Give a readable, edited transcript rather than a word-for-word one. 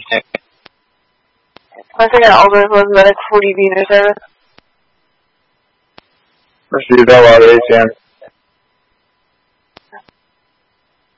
Once again, Alders Elizabeth, 40 Venus service. Received LR 810.